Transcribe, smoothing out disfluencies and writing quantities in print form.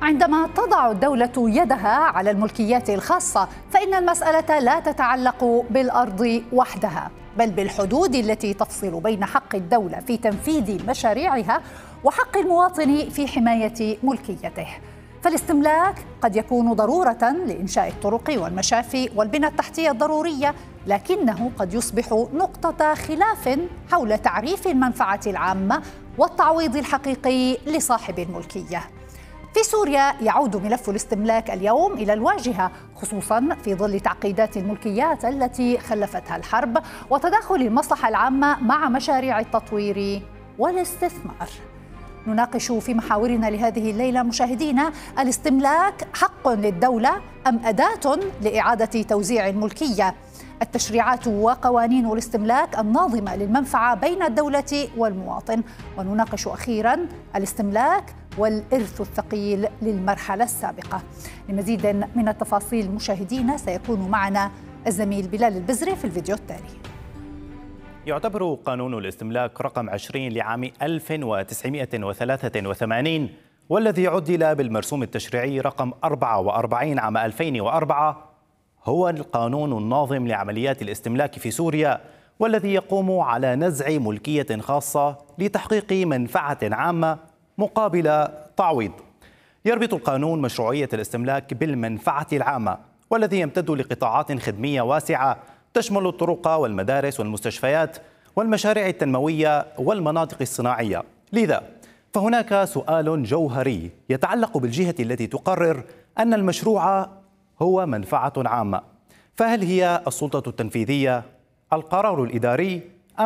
عندما تضع الدولة يدها على الملكيات الخاصة فإن المسألة لا تتعلق بالأرض وحدها، بل بالحدود التي تفصل بين حق الدولة في تنفيذ مشاريعها وحق المواطن في حماية ملكيته. فالاستملاك قد يكون ضرورة لإنشاء الطرق والمشافي والبنى التحتية الضرورية، لكنه قد يصبح نقطة خلاف حول تعريف المنفعة العامة والتعويض الحقيقي لصاحب الملكية. في سوريا يعود ملف الاستملاك اليوم إلى الواجهة، خصوصاً في ظل تعقيدات الملكيات التي خلفتها الحرب وتداخل المصلحة العامة مع مشاريع التطوير والاستثمار. نناقش في محاورنا لهذه الليلة مشاهدينا: الاستملاك حق للدولة أم أداة لإعادة توزيع الملكية؟ التشريعات وقوانين الاستملاك الناظمة للمنفعة بين الدولة والمواطن. ونناقش أخيراً الاستملاك والإرث الثقيل للمرحلة السابقة. لمزيد من التفاصيل مشاهدينا سيكون معنا الزميل بلال البزري في الفيديو التالي. يعتبر قانون الاستملاك رقم 20 لعام 1983 والذي عدل بالمرسوم التشريعي رقم 44 عام 2004 هو القانون الناظم لعمليات الاستملاك في سوريا، والذي يقوم على نزع ملكية خاصة لتحقيق منفعة عامة مقابل تعويض. يربط القانون مشروعية الاستملاك بالمنفعة العامة، والذي يمتد لقطاعات خدمية واسعة تشمل الطرق والمدارس والمستشفيات والمشاريع التنموية والمناطق الصناعية. لذا فهناك سؤال جوهري يتعلق بالجهة التي تقرر أن المشروع هو منفعة عامة، فهل هي السلطة التنفيذية، القرار الإداري،